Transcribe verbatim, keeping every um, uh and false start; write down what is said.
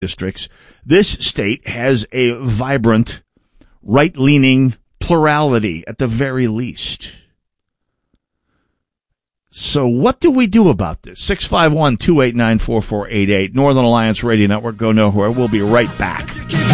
districts. This state has a vibrant, right-leaning plurality at the very least. So what do we do about this? six five one, two eight nine, four four eight eight, Northern Alliance Radio Network, Go Nowhere. We'll be right back.